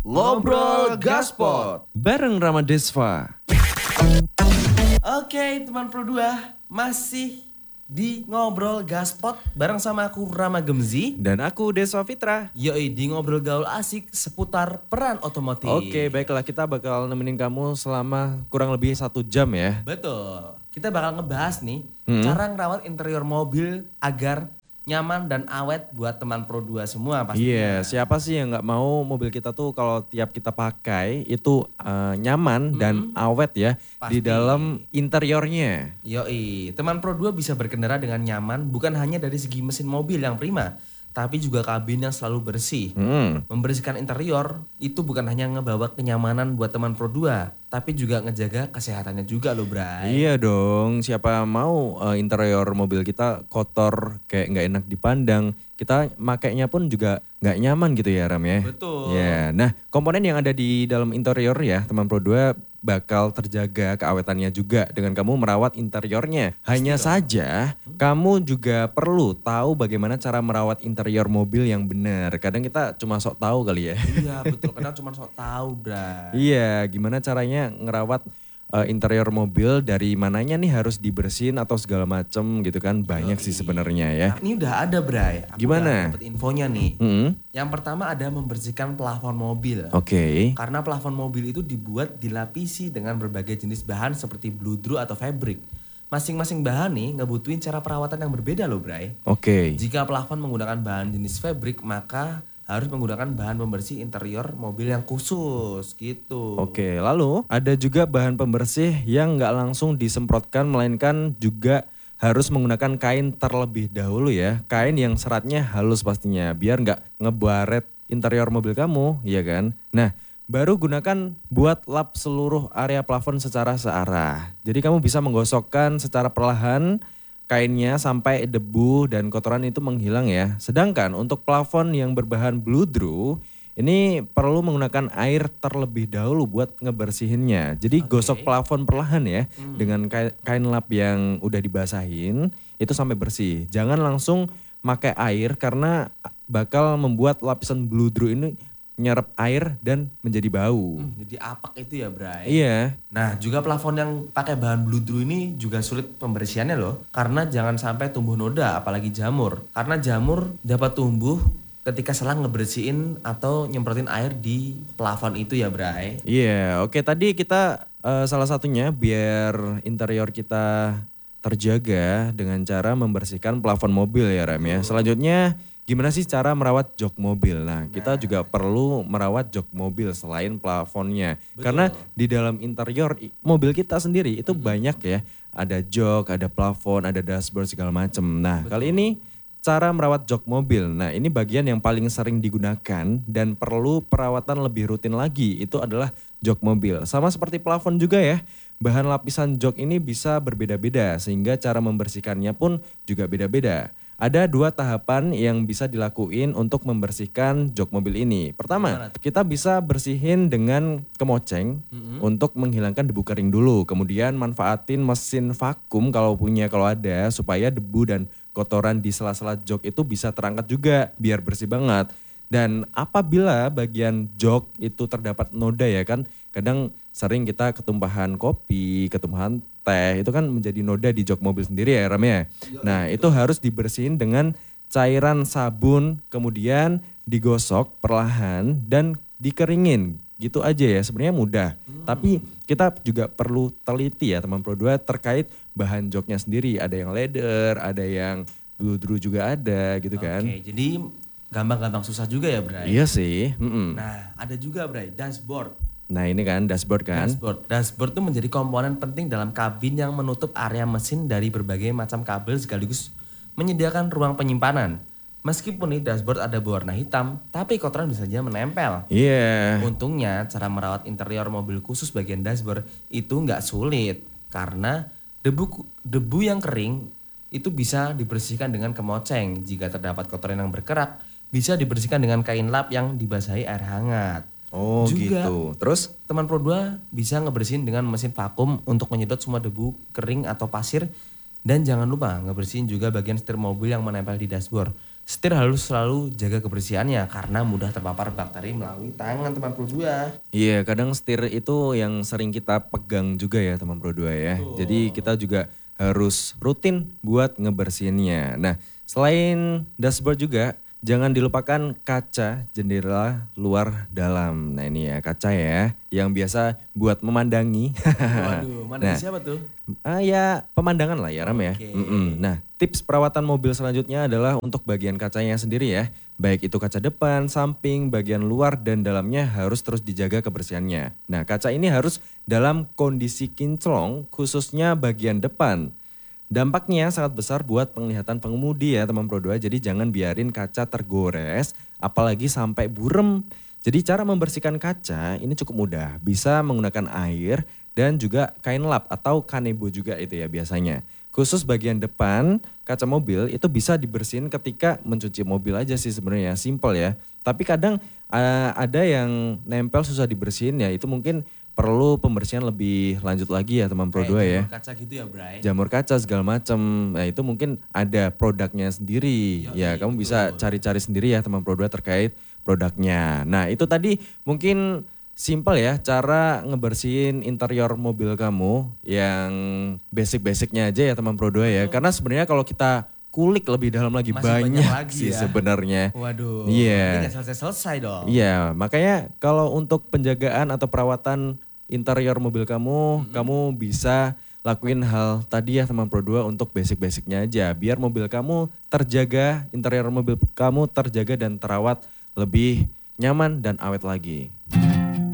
Ngobrol Gaspot bareng Rama Desva. Oke teman Pro 2, masih di Ngobrol Gaspot bareng sama aku Rama Gemzi. Dan aku Desva Fitra. Yoi, di ngobrol gaul asik seputar peran otomotif. Oke, baiklah, kita bakal nemenin kamu selama kurang lebih 1 jam ya. Betul, kita bakal ngebahas nih cara ngerawat interior mobil agar nyaman dan awet buat teman Pro 2 semua pastinya. Iya, siapa sih yang nggak mau mobil kita tuh kalau tiap kita pakai itu nyaman dan awet ya di Pasti. dalam interiornya. Yoi, teman Pro 2 bisa berkendara dengan nyaman bukan hanya dari segi mesin mobil yang prima, tapi juga kabin yang selalu bersih. Membersihkan interior itu bukan hanya ngebawa kenyamanan buat teman Pro 2, tapi juga ngejaga kesehatannya juga loh, Bray. Iya dong, siapa mau interior mobil kita kotor kayak nggak enak dipandang. Kita makainya pun juga nggak nyaman gitu ya Ram ya. Betul. Ya, nah komponen yang ada di dalam interior ya teman Pro 2 bakal terjaga keawetannya juga dengan kamu merawat interiornya. Hanya saja kamu juga perlu tahu bagaimana cara merawat interior mobil yang benar. Kadang kita cuma sok tahu kali ya. Iya betul, kadang cuma sok tahu, Bray. Iya, gimana caranya ngerawat interior mobil, dari mananya nih harus dibersihin atau segala macem gitu kan. Banyak sih sebenarnya ya. Nah, ini udah ada, Bray. Aku Gimana? udah dapet infonya nih. Mm-mm. Yang pertama ada membersihkan plafon mobil. Oke. Karena plafon mobil itu dibuat dilapisi dengan berbagai jenis bahan seperti bludru atau fabric. Masing-masing bahan nih ngebutuhin cara perawatan yang berbeda loh, Bray. Oke. Jika plafon menggunakan bahan jenis fabric, maka harus menggunakan bahan pembersih interior mobil yang khusus gitu. Oke, lalu ada juga bahan pembersih yang nggak langsung disemprotkan, melainkan juga harus menggunakan kain terlebih dahulu ya. Kain yang seratnya halus pastinya, biar nggak ngebaret interior mobil kamu, ya kan? Nah, baru gunakan buat lap seluruh area plafon secara searah. Jadi kamu bisa menggosokkan secara perlahan kainnya sampai debu dan kotoran itu menghilang ya. Sedangkan untuk plafon yang berbahan bludru ini perlu menggunakan air terlebih dahulu buat ngebersihinnya. Jadi gosok plafon perlahan ya dengan kain lap yang udah dibasahin itu sampai bersih. Jangan langsung pakai air karena bakal membuat lapisan bludru ini nyerap air dan menjadi bau. Jadi apak itu ya, Bray. Iya. Nah, juga plafon yang pakai bahan bludru ini juga sulit pembersihannya loh. Karena jangan sampai tumbuh noda, apalagi jamur. Karena jamur dapat tumbuh ketika salah ngebersihin atau nyemprotin air di plafon itu ya, Bray. Iya, oke, tadi kita salah satunya biar interior kita terjaga dengan cara membersihkan plafon mobil ya Ram ya. Selanjutnya gimana sih cara merawat jok mobil? Nah, kita juga perlu merawat jok mobil selain plafonnya. Karena di dalam interior mobil kita sendiri itu banyak ya. Ada jok, ada plafon, ada dashboard segala macam. Nah, kali ini cara merawat jok mobil. Nah, ini bagian yang paling sering digunakan dan perlu perawatan lebih rutin lagi. Itu adalah jok mobil. Sama seperti plafon juga ya. Bahan lapisan jok ini bisa berbeda-beda sehingga cara membersihkannya pun juga beda-beda. Ada 2 tahapan yang bisa dilakuin untuk membersihkan jok mobil ini. Pertama, kita bisa bersihin dengan kemoceng untuk menghilangkan debu kering dulu. Kemudian manfaatin mesin vakum kalau ada supaya debu dan kotoran di sela-sela jok itu bisa terangkat juga biar bersih banget. Dan apabila bagian jok itu terdapat noda ya kan, kadang sering kita ketumpahan kopi, ketumpahan teh, itu kan menjadi noda di jok mobil sendiri ya Ram ya. Nah itu harus dibersihin dengan cairan sabun, kemudian digosok perlahan dan dikeringin. Gitu aja ya, sebenarnya mudah. Tapi kita juga perlu teliti ya teman Pro 2 terkait bahan joknya sendiri. Ada yang leather, ada yang bludru juga ada gitu kan. Oke, jadi gampang-gampang susah juga ya, Bray. Iya sih. Nah, ada juga, Bray, dashboard. Nah ini kan dashboard kan. Dashboard itu menjadi komponen penting dalam kabin yang menutup area mesin dari berbagai macam kabel sekaligus menyediakan ruang penyimpanan. Meskipun nih dashboard ada berwarna hitam, tapi kotoran bisa saja menempel. Iya. Untungnya cara merawat interior mobil khusus bagian dashboard itu nggak sulit. Karena debu yang kering itu bisa dibersihkan dengan kemoceng. Jika terdapat kotoran yang berkerak, bisa dibersihkan dengan kain lap yang dibasahi air hangat. Oh Juga, gitu. Terus? Teman Pro 2 bisa ngebersihin dengan mesin vakum untuk menyedot semua debu kering atau pasir. Dan jangan lupa ngebersihin juga bagian setir mobil yang menempel di dashboard. setir harus selalu jaga kebersihannya karena mudah terpapar bakteri melalui tangan teman Pro 2. Iya, kadang setir itu yang sering kita pegang juga ya teman Pro 2 ya. Jadi kita juga harus rutin buat ngebersihinnya. Nah, selain dashboard juga jangan dilupakan kaca jendela luar dalam. Nah ini ya kaca ya yang biasa buat memandangi. Waduh, mana siapa tuh? Ya pemandangan lah ya Ram ya. Nah tips perawatan mobil selanjutnya adalah untuk bagian kacanya sendiri ya. Baik itu kaca depan, samping, bagian luar dan dalamnya harus terus dijaga kebersihannya. Nah kaca ini harus dalam kondisi kinclong khususnya bagian depan. Dampaknya sangat besar buat penglihatan pengemudi ya teman Pro 2. Jadi jangan biarin kaca tergores apalagi sampai burem. Jadi cara membersihkan kaca ini cukup mudah. Bisa menggunakan air dan juga kain lap atau kanebo juga itu ya biasanya. Khusus bagian depan kaca mobil itu bisa dibersihin ketika mencuci mobil aja sih sebenarnya. Simple ya. Tapi kadang ada yang nempel susah dibersihin ya itu mungkin perlu pembersihan lebih lanjut lagi ya teman Pro 2 ya. Jamur kaca gitu ya Bray. Jamur kaca segala macam. Nah itu mungkin ada produknya sendiri. Ya kamu bisa cari-cari sendiri ya teman Pro 2 terkait produknya. Nah itu tadi mungkin simple ya cara ngebersihin interior mobil kamu yang basic-basicnya aja ya teman Pro 2 ya. Karena sebenarnya kalau kita kulik lebih dalam lagi Masih banyak lagi sih ya. sebenarnya. Waduh, Iya. ini gak selesai-selesai dong. Iya, makanya kalau untuk penjagaan atau perawatan interior mobil kamu, kamu bisa lakuin hal tadi ya teman Pro 2 untuk basic-basicnya aja. Biar mobil kamu terjaga, interior mobil kamu terjaga dan terawat lebih nyaman dan awet lagi.